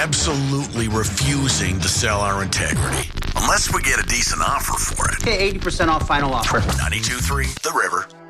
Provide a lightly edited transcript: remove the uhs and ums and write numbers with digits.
absolutely refusing to sell our integrity. Unless we get a decent offer for it. Okay, 80% off final offer. 92.3 The River.